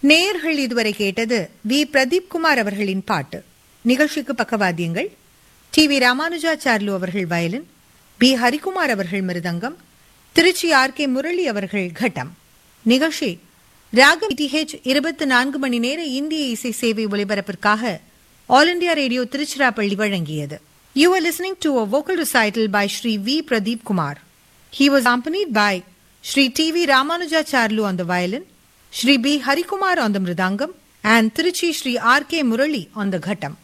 நேயர்கள் இதுவரை கேட்டது வி பிரதீப் குமார் அவர்களின் பாட்டு. நிகழ்ச்சிக்கு பக்கவாத்தியங்கள் டி.வி. ராமானுஜாச்சார்லு அவர்கள் வயலின், பி. ஹரிகுமார் அவர்கள் மிருதங்கம், திருச்சி ஆர்.கே. முரளி அவர்கள் கட்டம். நிகழ்ச்சி ராகம் டிஹெச் 24 மணி நேர இந்திய இசை சேவை ஒலிபரப்பிற்காக ஆல் இண்டியா ரேடியோ திருச்சிராப்பள்ளி வழங்கியது. You are listening to a vocal recital by Shri V. Pradeep Kumar. He was accompanied by Shri T.V. Ramanujacharlu on the violin, Shri B. Harikumar on the mridangam, and Tiruchi Shri R.K. Murali on the ghattam.